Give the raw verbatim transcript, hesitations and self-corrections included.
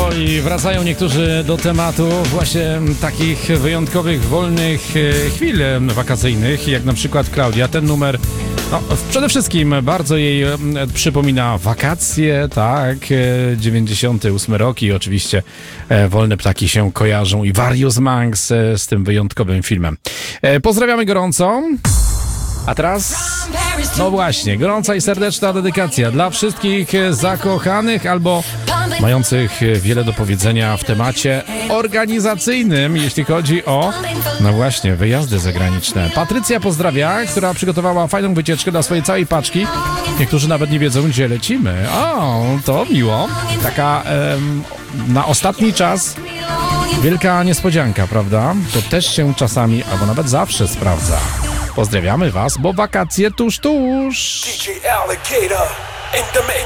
powoli wracają niektórzy do tematu właśnie takich wyjątkowych, wolnych chwil wakacyjnych, jak na przykład Klaudia. Ten numer no, przede wszystkim bardzo jej przypomina wakacje, tak, dziewięćdziesiąty ósmy rok i oczywiście Wolne Ptaki się kojarzą i Various Monks z tym wyjątkowym filmem. Pozdrawiamy gorąco. A teraz, no właśnie, gorąca i serdeczna dedykacja dla wszystkich zakochanych albo mających wiele do powiedzenia w temacie organizacyjnym, jeśli chodzi o, no właśnie, wyjazdy zagraniczne. Patrycja pozdrawia, która przygotowała fajną wycieczkę dla swojej całej paczki. Niektórzy nawet nie wiedzą, gdzie lecimy. O, to miło. Taka em, na ostatni czas wielka niespodzianka, prawda? To też się czasami, albo nawet zawsze sprawdza. Pozdrawiamy was, bo wakacje tuż, tuż.